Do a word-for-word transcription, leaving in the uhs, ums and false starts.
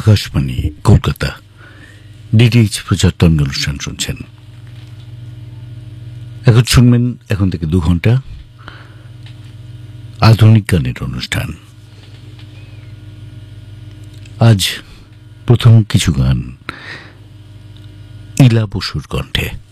Akashvani Kolkata DTH প্রচার তরঙ্গ অনুষ্ঠান শুনছেন। এখন শুনবেন এখন থেকে দু ঘন্টা আধুনিক গানের অনুষ্ঠান। আজ প্রথম কিছু গান ইলা বসুর কণ্ঠে।